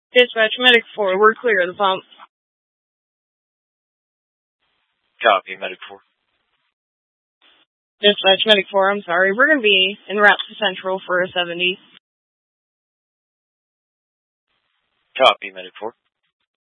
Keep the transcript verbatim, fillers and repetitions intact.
Dispatch Medic four, we're clear of the pump. Copy, Medic four. Dispatch Medic four, I'm sorry. We're going to be en route to Central for a seventy. Copy, Medic four.